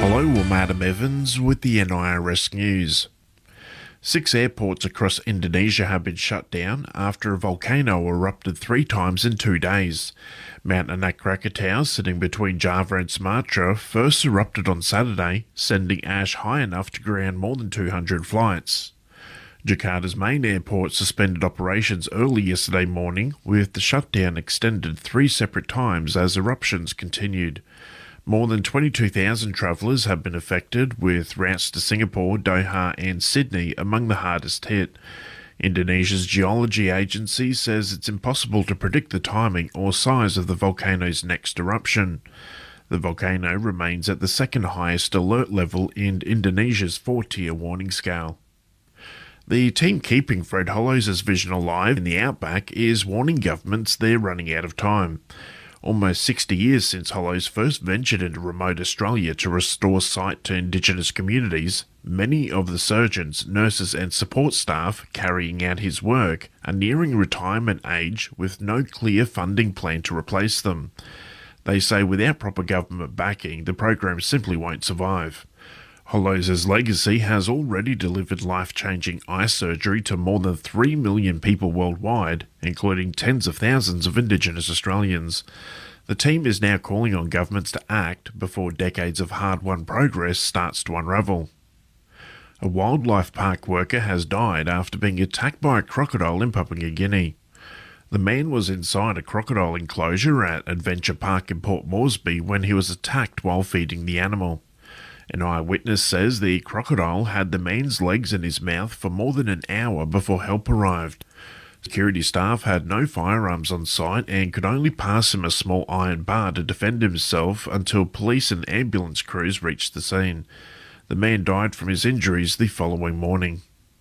Hello, I'm Adam Evans with the NIRS News. 6 airports across Indonesia have been shut down after a volcano erupted 3 times in 2 days. Mount Anak Krakatau, sitting between Java and Sumatra, first erupted on Saturday, sending ash high enough to ground more than 200 flights. Jakarta's main airport suspended operations early yesterday morning, with the shutdown extended 3 separate times as eruptions continued. More than 22,000 travellers have been affected, with routes to Singapore, Doha and Sydney among the hardest hit. Indonesia's geology agency says it's impossible to predict the timing or size of the volcano's next eruption. The volcano remains at the second highest alert level in Indonesia's 4-tier warning scale. The team keeping Fred Hollows' vision alive in the outback is warning governments they're running out of time. Almost 60 years since Hollows first ventured into remote Australia to restore sight to Indigenous communities, many of the surgeons, nurses and support staff carrying out his work are nearing retirement age with no clear funding plan to replace them. They say without proper government backing, the program simply won't survive. Hollows' legacy has already delivered life-changing eye surgery to more than 3 million people worldwide, including tens of thousands of Indigenous Australians. The team is now calling on governments to act before decades of hard-won progress starts to unravel. A wildlife park worker has died after being attacked by a crocodile in Papua New Guinea. The man was inside a crocodile enclosure at Adventure Park in Port Moresby when he was attacked while feeding the animal. An eyewitness says the crocodile had the man's legs in his mouth for more than an hour before help arrived. Security staff had no firearms on site and could only pass him a small iron bar to defend himself until police and ambulance crews reached the scene. The man died from his injuries the following morning.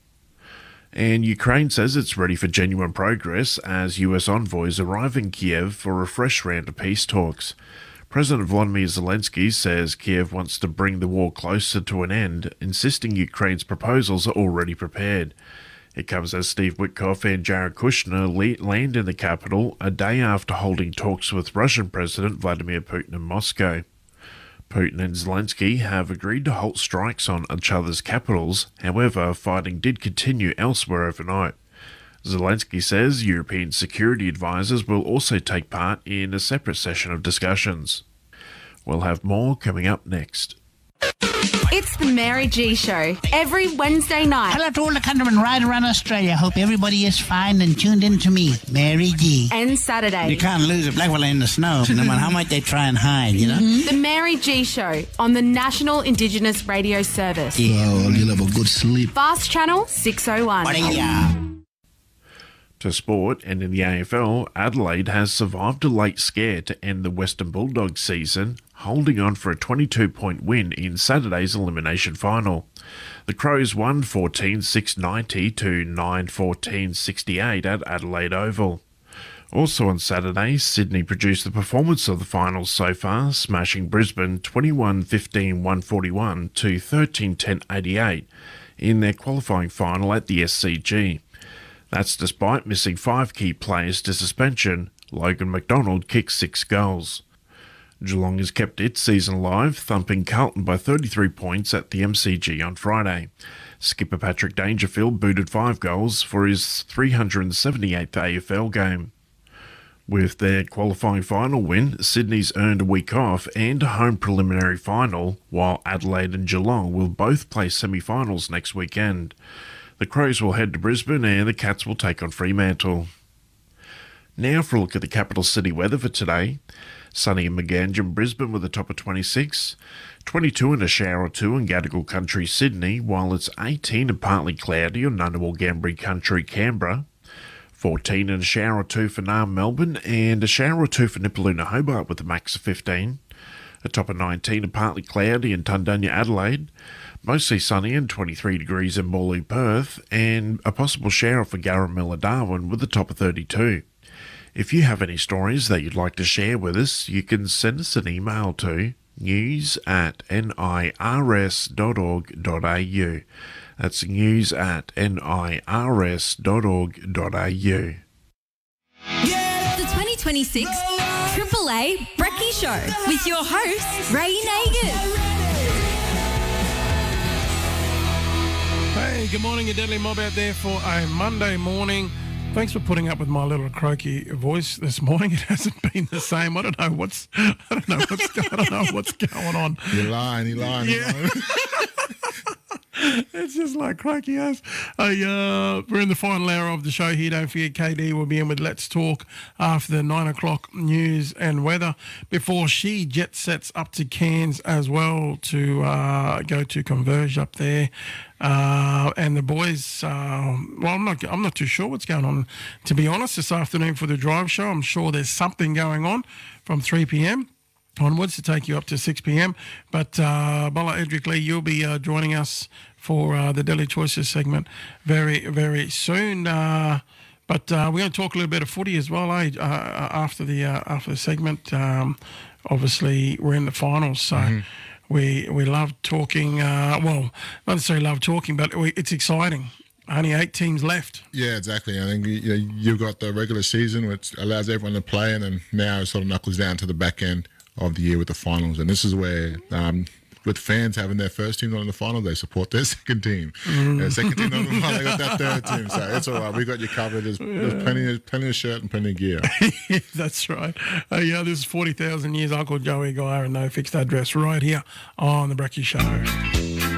And Ukraine says it's ready for genuine progress as US envoys arrive in Kiev for a fresh round of peace talks. President Volodymyr Zelensky says Kiev wants to bring the war closer to an end, insisting Ukraine's proposals are already prepared. It comes as Steve Witkoff and Jared Kushner land in the capital a day after holding talks with Russian President Vladimir Putin in Moscow. Putin and Zelensky have agreed to halt strikes on each other's capitals, however, fighting did continue elsewhere overnight. Zelensky says European security advisors will also take part in a separate session of discussions. We'll have more coming up next. It's the Mary G Show, every Wednesday night. Hello to all the countrymen right around Australia. Hope everybody is fine and tuned in to me, Mary G. And Saturday. You can't lose a black fella in the snow, no matter how much they try and hide, you know? The Mary G Show on the National Indigenous Radio Service. Yeah. Oh, you'll have a good sleep. Fast Channel 601. To sport, and in the AFL, Adelaide has survived a late scare to end the Western Bulldogs season, holding on for a 22-point win in Saturday's elimination final. The Crows won 14-6-90 to 9-14-68 at Adelaide Oval. Also on Saturday, Sydney produced the performance of the finals so far, smashing Brisbane 21-15-141 to 13-10-88 in their qualifying final at the SCG. That's despite missing 5 key players to suspension. Logan McDonald kicked 6 goals. Geelong has kept its season alive, thumping Carlton by 33 points at the MCG on Friday. Skipper Patrick Dangerfield booted 5 goals for his 378th AFL game. With their qualifying final win, Sydney's earned a week off and a home preliminary final, while Adelaide and Geelong will both play semi-finals next weekend. The Crows will head to Brisbane and the Cats will take on Fremantle. Now for a look at the capital city weather for today. Sunny in Maganjum, Brisbane with a top of 26, 22 and a shower or 2 in Gadigal Country, Sydney, while it's 18 and partly cloudy on Ngunnawal Gambri Country, Canberra, 14 and a shower or 2 for Naarm, Melbourne, and a shower or 2 for Nipaluna, Hobart with a max of 15, a top of 19 and partly cloudy in Tundunya, Adelaide, mostly sunny and 23 degrees in Morley, Perth, and a possible shower for Garramilla, Darwin with a top of 32. If you have any stories that you'd like to share with us, you can send us an email to news@nirs.org.au. That's news@nirs.org.au. The 2026 Triple A Brekkie Show with your host, Ray Nagin. Hey, good morning, your Deadly Mob out there for a Monday morning. Thanks for putting up with my little croaky voice this morning. It hasn't been the same. I don't know what's going on. You're lying. Yeah. It's just like croaky ass. We're in the final hour of the show here. Don't forget, KD will be in with Let's Talk after the 9 o'clock news and weather before she jet sets up to Cairns as well to go to Converge up there. And the boys, I'm not too sure what's going on, to be honest, this afternoon for the drive show. I'm sure there's something going on from 3 p.m. onwards to take you up to 6 p.m. But Bala Edric Lee, you'll be joining us for the Daily Choices segment very, very soon. But we're going to talk a little bit of footy as well, after the segment. Obviously, we're in the finals, so we love talking. Well, not necessarily love talking, but it's exciting. Only 8 teams left. Yeah, exactly. I think you've got the regular season, which allows everyone to play, and then now it sort of knuckles down to the back end of the year with the finals. And this is where, with fans having their first team not in the final, they support their second team. Second team not in the final, they got that third team. So it's all right. We got you covered. There's plenty of shirt and plenty of gear. That's right. This is 40,000 years Uncle Joey Geyer and No Fixed Address right here on The Brekkie Show.